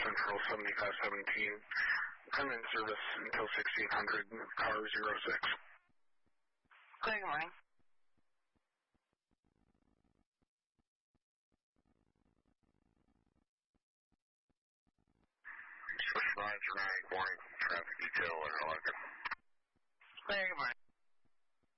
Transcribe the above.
Central 7517. I'm in service until 1600, car 06. Good morning. Switch 939, morning, traffic detail, Larkin. Good morning.